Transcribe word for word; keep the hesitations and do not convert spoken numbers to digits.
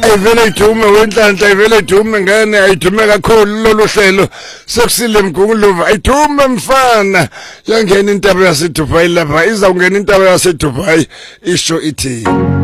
ayivele idume wenhlanhla ayivele idume ngene ayidume kakhulu lolu hlelo sekusile mgunguluva ayidume mfana yangena intaba yaseDubai lapha izawungena intaba yaseDubai isho ithi